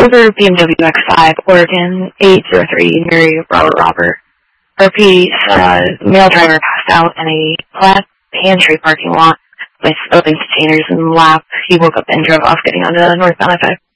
Silver BMW X5, Oregon 803, Mary Robert. RP, male driver passed out in a flat pantry parking lot with open containers in the lap. He woke up and drove off, getting on the northbound I-5.